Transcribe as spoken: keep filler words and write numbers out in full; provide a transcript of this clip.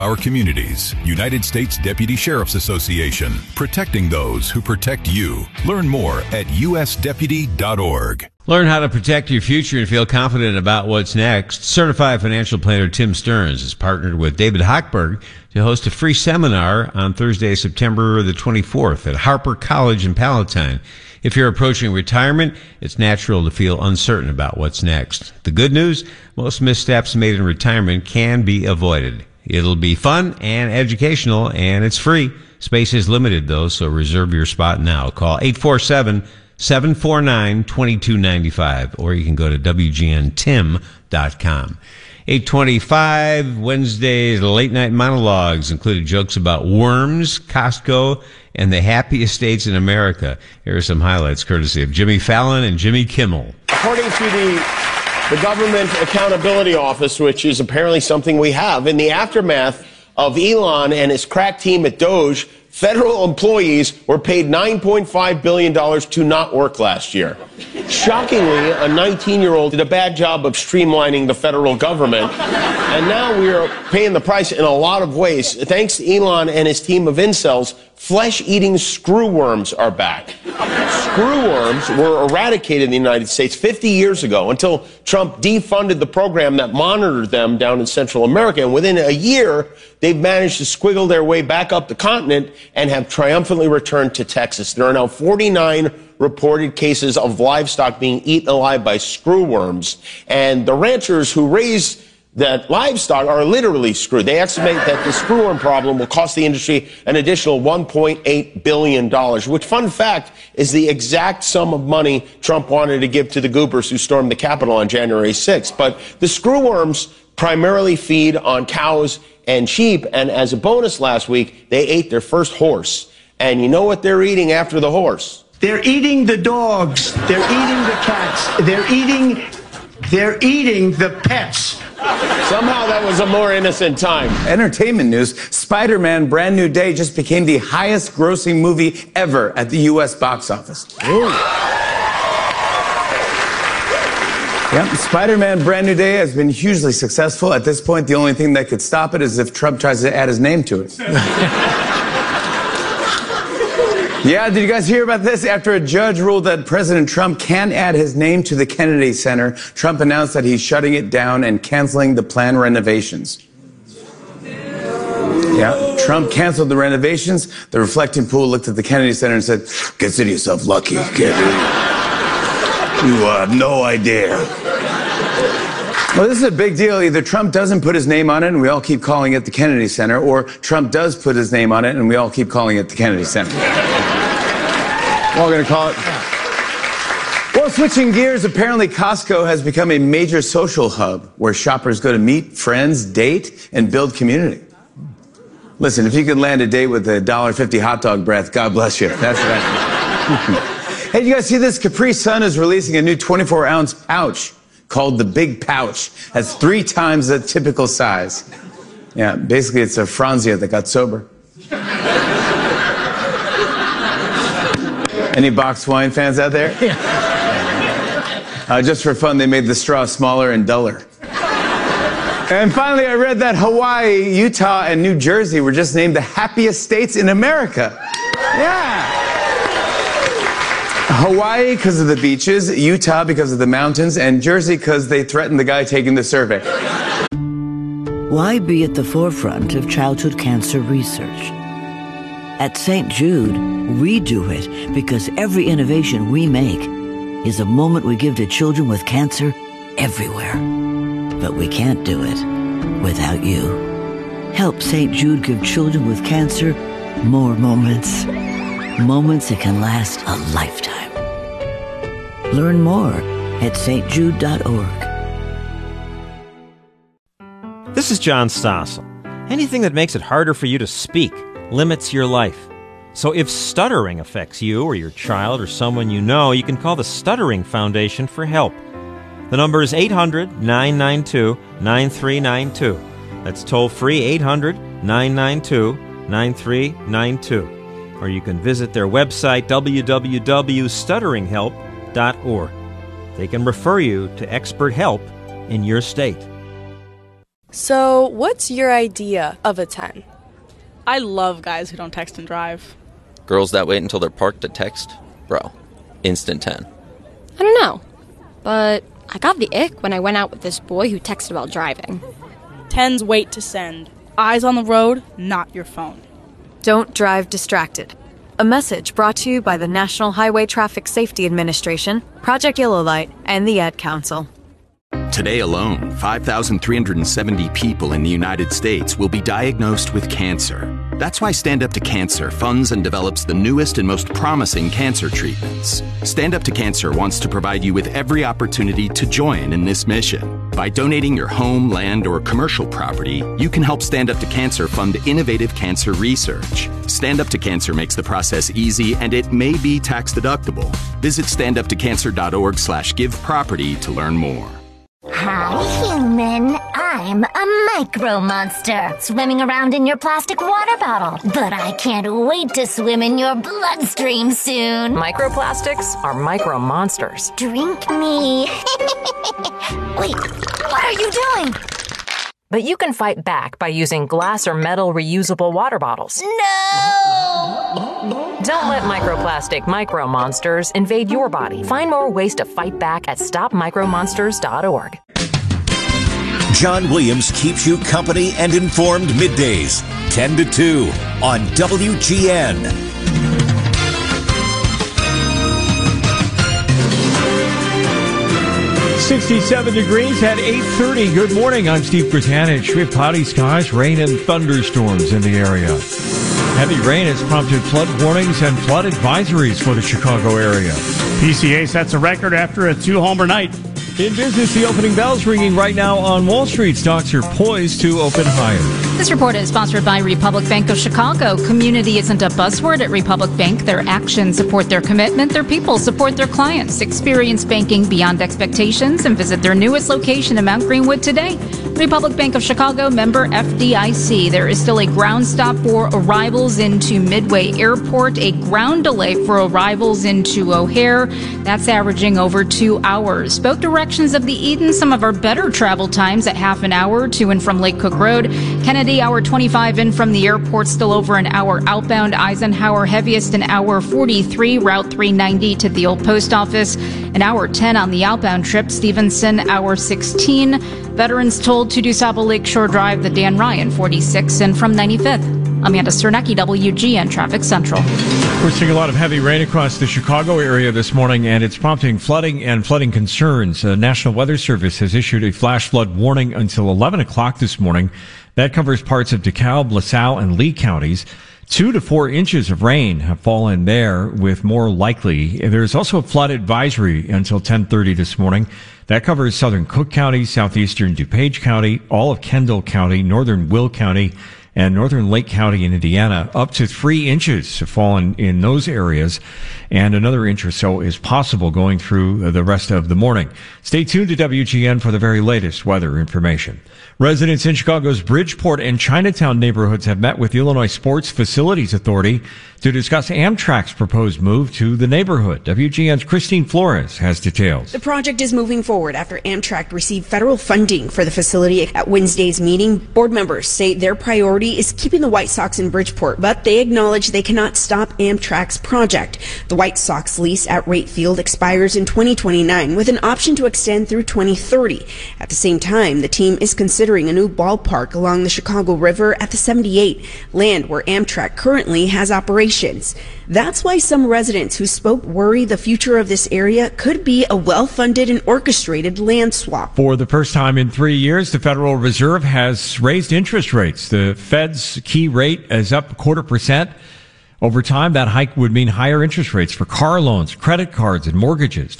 Our communities, United States Deputy Sheriff's Association, protecting those who protect you. Learn more at u s deputy dot org. Learn how to protect your future and feel confident about what's next. Certified financial planner Tim Stearns has partnered with David Hochberg to host a free seminar on Thursday, September the twenty-fourth at Harper College in Palatine. If you're approaching retirement, it's natural to feel uncertain about what's next. The good news, most missteps made in retirement can be avoided. It'll be fun and educational, and it's free. Space is limited, though, so reserve your spot now. Call eight four seven, seven four nine, two two nine five, or you can go to w g n tim dot com. eight twenty-five, Wednesday's late night monologues included jokes about worms, Costco, and the happiest states in America. Here are some highlights courtesy of Jimmy Fallon and Jimmy Kimmel. According to the, the Government Accountability Office, which is apparently something we have, in the aftermath of Elon and his crack team at Doge, federal employees were paid nine point five billion dollars to not work last year. Shockingly, a nineteen-year-old did a bad job of streamlining the federal government, and now we are paying the price in a lot of ways. Thanks to Elon and his team of incels, flesh-eating screwworms are back. Screwworms were eradicated in the United States fifty years ago until Trump defunded the program that monitored them down in Central America. And within a year, they've managed to squiggle their way back up the continent and have triumphantly returned to Texas. There are now forty-nine reported cases of livestock being eaten alive by screwworms. And the ranchers who raise that livestock are literally screwed. They estimate that the screwworm problem will cost the industry an additional one point eight billion dollars, which, fun fact, is the exact sum of money Trump wanted to give to the goobers who stormed the Capitol on January sixth. But the screwworms primarily feed on cows and sheep, and as a bonus last week, they ate their first horse. And you know what they're eating after the horse? They're eating the dogs. They're eating the cats. They're eating, they're eating the pets. Somehow that was a more innocent time. Entertainment news, Spider-Man Brand New Day just became the highest grossing movie ever at the U S box office. Yep, Spider-Man Brand New Day has been hugely successful. At this point, the only thing that could stop it is if Trump tries to add his name to it. Yeah, did you guys hear about this? After a judge ruled that President Trump can't add his name to the Kennedy Center, Trump announced that he's shutting it down and canceling the planned renovations. Yeah, Trump canceled the renovations. The reflecting pool looked at the Kennedy Center and said, "Consider yourself lucky, kid. You uh, have no idea." Well, this is a big deal. Either Trump doesn't put his name on it and we all keep calling it the Kennedy Center, or Trump does put his name on it and we all keep calling it the Kennedy Center. We're all going to call it. Well, switching gears, apparently Costco has become a major social hub where shoppers go to meet friends, date, and build community. Listen, if you could land a date with a one dollar fifty hot dog breath, God bless you. That's right. Hey, you guys see this? Capri Sun is releasing a new twenty-four ounce pouch called the Big Pouch. That's three times the typical size. Yeah, basically it's a Franzia that got sober. Any boxed wine fans out there? Yeah. Uh, just for fun, they made the straw smaller and duller. And finally, I read that Hawaii, Utah, and New Jersey were just named the happiest states in America. Yeah. Hawaii because of the beaches, Utah because of the mountains, and Jersey because they threatened the guy taking the survey. Why be at the forefront of childhood cancer research? At Saint Jude, we do it because every innovation we make is a moment we give to children with cancer everywhere. But we can't do it without you. Help Saint Jude give children with cancer more moments. Moments that can last a lifetime. Learn more at s t jude dot org. This is John Stossel. Anything that makes it harder for you to speak limits your life. So if stuttering affects you or your child or someone you know, you can call the Stuttering Foundation for help. The number is eight hundred, nine nine two, nine three nine two. That's toll-free eight hundred, nine nine two, nine three nine two. Or you can visit their website, w w w dot stuttering help dot org. They can refer you to expert help in your state. So, what's your idea of a ten? I love guys who don't text and drive. Girls that wait until they're parked to text? Bro, instant ten. I don't know, but I got the ick when I went out with this boy who texted while driving. Tens wait to send. Eyes on the road, not your phone. Don't drive distracted. A message brought to you by the National Highway Traffic Safety Administration, Project Yellow Light, and the Ad Council. Today alone, five thousand three hundred seventy people in the United States will be diagnosed with cancer. That's why Stand Up to Cancer funds and develops the newest and most promising cancer treatments. Stand Up to Cancer wants to provide you with every opportunity to join in this mission. By donating your home, land, or commercial property, you can help Stand Up to Cancer fund innovative cancer research. Stand Up to Cancer makes the process easy, and it may be tax deductible. Visit standuptocancer.org slash give property to learn more. Hi, human. I'm a micro monster, swimming around in your plastic water bottle. But I can't wait to swim in your bloodstream soon. Microplastics are micro monsters. Drink me. Wait, what are you doing? But you can fight back by using glass or metal reusable water bottles. No! Don't let microplastic micro monsters invade your body. Find more ways to fight back at stop micro monsters dot org. John Williams keeps you company and informed middays, ten to two on W G N. sixty-seven degrees at eight thirty. Good morning. I'm Steve Britanich. We have cloudy skies, rain, and thunderstorms in the area. Heavy rain has prompted flood warnings and flood advisories for the Chicago area. P C A sets a record after a two-homer night. In business, the opening bell's ringing right now on Wall Street. Stocks are poised to open higher. This report is sponsored by Republic Bank of Chicago. Community isn't a buzzword at Republic Bank. Their actions support their commitment. Their people support their clients. Experience banking beyond expectations and visit their newest location in Mount Greenwood today. Republic Bank of Chicago, member F D I C. There is still a ground stop for arrivals into Midway Airport, a ground delay for arrivals into O'Hare. That's averaging over two hours. Both directions of the Eden, some of our better travel times at half an hour to and from Lake Cook Road. Kennedy, hour twenty-five in from the airport, still over an hour outbound. Eisenhower, heaviest an hour forty-three. Route three ninety to the old post office, an hour ten on the outbound trip. Stevenson, hour sixteen. Veterans told to DuSable Lakeshore Drive, the Dan Ryan, forty-six in from ninety-fifth. Amanda Cernecki, W G N Traffic Central. We're seeing a lot of heavy rain across the Chicago area this morning, and it's prompting flooding and flooding concerns. The National Weather Service has issued a flash flood warning until eleven o'clock this morning. That covers parts of DeKalb, LaSalle, and Lee counties. Two to four inches of rain have fallen there, with more likely. There's also a flood advisory until ten thirty this morning. That covers southern Cook County, southeastern DuPage County, all of Kendall County, northern Will County, and northern Lake County in Indiana. Up to three inches have fallen in those areas, and another inch or so is possible going through the rest of the morning. Stay tuned to W G N for the very latest weather information. Residents in Chicago's Bridgeport and Chinatown neighborhoods have met with the Illinois Sports Facilities Authority to discuss Amtrak's proposed move to the neighborhood. W G N's Christine Flores has details. The project is moving forward after Amtrak received federal funding for the facility. At Wednesday's meeting, board members say their priority is keeping the White Sox in Bridgeport, but they acknowledge they cannot stop Amtrak's project. The White Sox lease at Rate Field expires in twenty twenty-nine with an option to extend through twenty thirty. At the same time, the team is considering a new ballpark along the Chicago River at the seventy-eight, land where Amtrak currently has operations. That's why some residents who spoke worry the future of this area could be a well-funded and orchestrated land swap. For the first time in three years, the Federal Reserve has raised interest rates. The Fed's key rate is up a quarter percent. Over time, that hike would mean higher interest rates for car loans, credit cards, and mortgages.